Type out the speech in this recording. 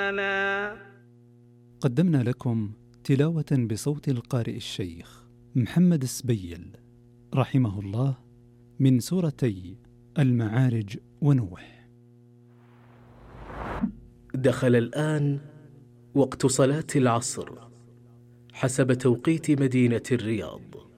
قدمنا لكم تلاوة بصوت القارئ الشيخ محمد السبيل رحمه الله من سورتي المعارج ونوح. دخل الآن وقت صلاة العصر حسب توقيت مدينة الرياض.